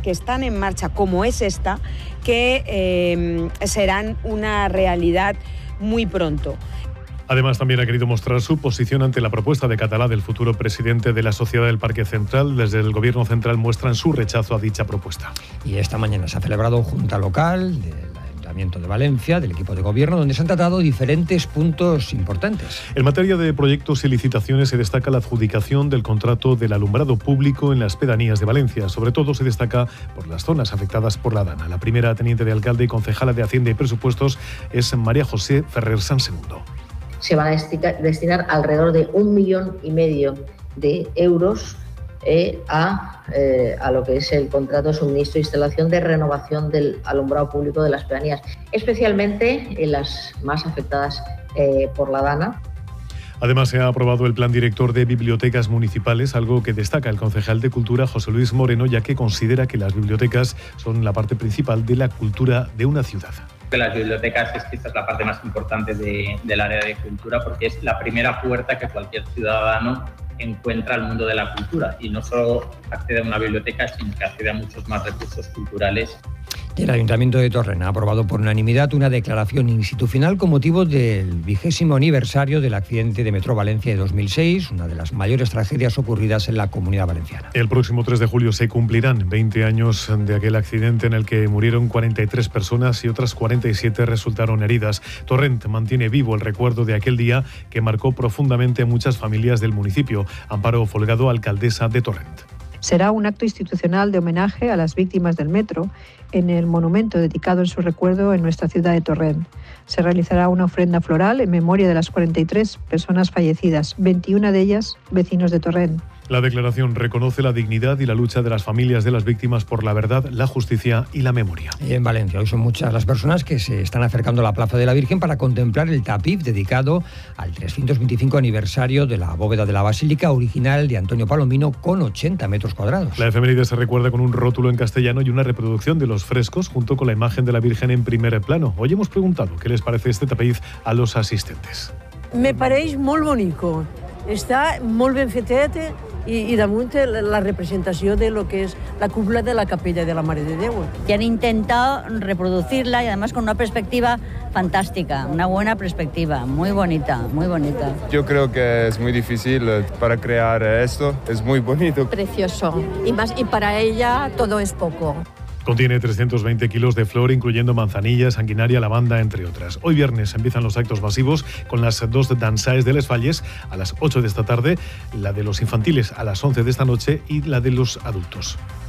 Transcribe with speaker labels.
Speaker 1: que están en marcha, como es esta, que serán una realidad muy pronto.
Speaker 2: Además, también ha querido mostrar su posición ante la propuesta de Català del futuro presidente de la Sociedad del Parque Central. Desde el Gobierno central muestran su rechazo a dicha propuesta.
Speaker 3: Y esta mañana se ha celebrado junta local del Ayuntamiento de Valencia, del equipo de gobierno, donde se han tratado diferentes puntos importantes.
Speaker 2: En materia de proyectos y licitaciones se destaca la adjudicación del contrato del alumbrado público en las pedanías de Valencia. Sobre todo se destaca por las zonas afectadas por la dana. La primera teniente de alcalde y concejala de Hacienda y Presupuestos es María José Ferrer Sansegundo.
Speaker 4: Se van a destinar alrededor de 1,5 millones de euros a lo que es el contrato de suministro e instalación de renovación del alumbrado público de las pedanías, especialmente en las más afectadas por la dana.
Speaker 2: Además, se ha aprobado el Plan Director de Bibliotecas Municipales, algo que destaca el concejal de Cultura, José Luis Moreno, ya que considera que las bibliotecas son la parte principal de la cultura de una ciudad.
Speaker 5: Las bibliotecas es quizás la parte más importante del área de cultura, porque es la primera puerta que cualquier ciudadano encuentra al mundo de la cultura, y no solo accede a una biblioteca, sino que accede a muchos más recursos culturales.
Speaker 3: El Ayuntamiento de Torrent ha aprobado por unanimidad una declaración institucional con motivo del 20º aniversario del accidente de Metro Valencia de 2006, una de las mayores tragedias ocurridas en la Comunidad Valenciana.
Speaker 2: El próximo 3 de julio se cumplirán 20 años de aquel accidente en el que murieron 43 personas y otras 47 resultaron heridas. Torrent mantiene vivo el recuerdo de aquel día que marcó profundamente a muchas familias del municipio. Amparo Folgado, alcaldesa de Torrent.
Speaker 6: Será un acto institucional de homenaje a las víctimas del metro en el monumento dedicado en su recuerdo en nuestra ciudad de Torrent. Se realizará una ofrenda floral en memoria de las 43 personas fallecidas, 21 de ellas vecinos de Torrent.
Speaker 2: La declaración reconoce la dignidad y la lucha de las familias de las víctimas por la verdad, la justicia y la memoria.
Speaker 3: Y en Valencia hoy son muchas las personas que se están acercando a la Plaza de la Virgen para contemplar el tapiz dedicado al 325 aniversario de la bóveda de la Basílica original de Antonio Palomino, con 80 metros cuadrados.
Speaker 2: La efeméride se recuerda con un rótulo en castellano y una reproducción de los frescos junto con la imagen de la Virgen en primer plano. Hoy hemos preguntado qué les parece este tapiz a los asistentes.
Speaker 7: Me pareix molt bonico. Està molt ben fetet i damunt la representació de lo que es la cúpula de la capella de la Mare de Déu.
Speaker 8: Y han intentado reproducirla y además con una perspectiva fantástica, una buena perspectiva, muy bonita, muy bonita.
Speaker 9: Yo creo que es muy difícil para crear esto, es muy bonito.
Speaker 10: Precioso, y para ella todo es poco.
Speaker 2: Contiene 320 kilos de flor, incluyendo manzanilla, sanguinaria, lavanda, entre otras. Hoy viernes empiezan los actos masivos con las 2 dansaes de Les Falles a las 8 de esta tarde, la de los infantiles a las 11 de esta noche y la de los adultos.